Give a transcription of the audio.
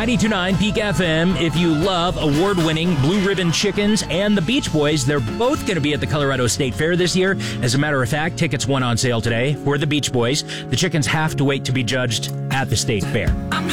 92.9 Peak FM. If you love award-winning Blue Ribbon Chickens and the Beach Boys, they're both going to be at the Colorado State Fair this year. As a matter of fact, tickets went on sale today for the Beach Boys. The Chickens have to wait to be judged at the State Fair.